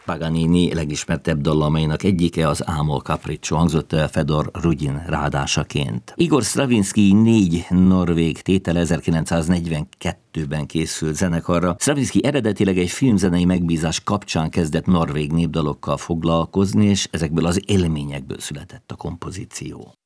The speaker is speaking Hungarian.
Paganini legismertebb dallamainak egyike az Amor Capriccio hangzott el Fedor Rudin ráadásaként. Igor Stravinsky 4 norvég tétele 1942-ben készült zenekarra. Stravinsky eredetileg egy filmzenei megbízás kapcsán kezdett norvég népdalokkal foglalkozni, és ezekből az élményekből született a kompozíció.